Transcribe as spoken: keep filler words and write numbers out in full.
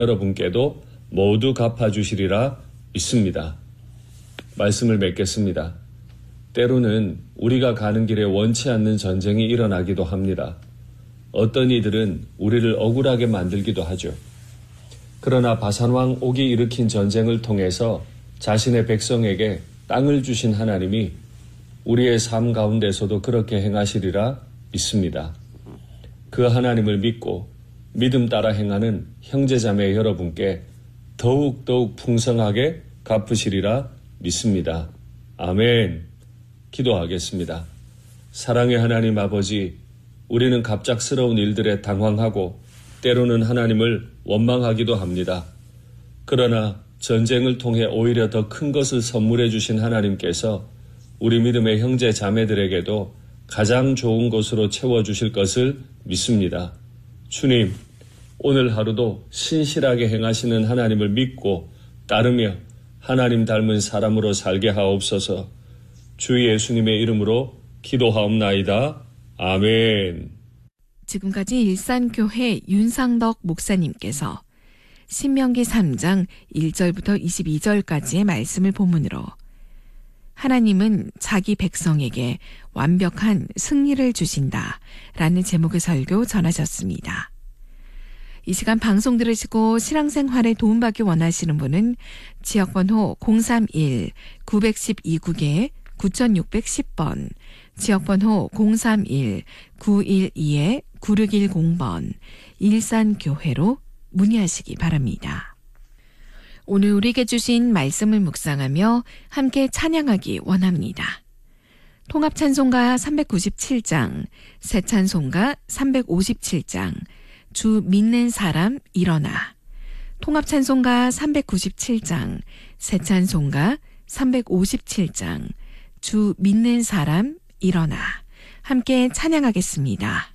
여러분께도 모두 갚아주시리라 믿습니다. 말씀을 맺겠습니다. 때로는 우리가 가는 길에 원치 않는 전쟁이 일어나기도 합니다. 어떤 이들은 우리를 억울하게 만들기도 하죠. 그러나 바산왕 옥이 일으킨 전쟁을 통해서 자신의 백성에게 땅을 주신 하나님이 우리의 삶 가운데서도 그렇게 행하시리라 믿습니다. 그 하나님을 믿고 믿음 따라 행하는 형제자매 여러분께 더욱더욱 풍성하게 갚으시리라 믿습니다. 아멘. 기도하겠습니다. 사랑의 하나님 아버지, 우리는 갑작스러운 일들에 당황하고 때로는 하나님을 원망하기도 합니다. 그러나 전쟁을 통해 오히려 더 큰 것을 선물해 주신 하나님께서 우리 믿음의 형제 자매들에게도 가장 좋은 것으로 채워주실 것을 믿습니다. 주님, 오늘 하루도 신실하게 행하시는 하나님을 믿고 따르며 하나님 닮은 사람으로 살게 하옵소서. 주 예수님의 이름으로 기도하옵나이다. 아멘. 지금까지 일산교회 윤상덕 목사님께서 신명기 삼 장 일 절부터 이십이 절까지의 말씀을 본문으로 하나님은 자기 백성에게 완벽한 승리를 주신다 라는 제목의 설교 전하셨습니다. 이 시간 방송 들으시고 신앙생활에 도움받기 원하시는 분은 지역번호 공삼일 구일이 국에 구육십 번, 지역번호 공삼일 구일이 구육일공 번 일산교회로 문의하시기 바랍니다. 오늘 우리에게 주신 말씀을 묵상하며 함께 찬양하기 원합니다. 통합찬송가 삼백구십칠 장, 새찬송가 삼백오십칠 장, 주 믿는 사람 일어나. 통합찬송가 삼백구십칠 장, 새찬송가 삼백오십칠 장, 주 믿는 사람 일어나. 함께 찬양하겠습니다.